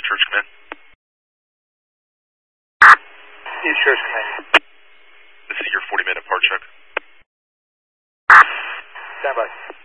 Church Command. East Church Command. This is your 40-minute part check. Stand by.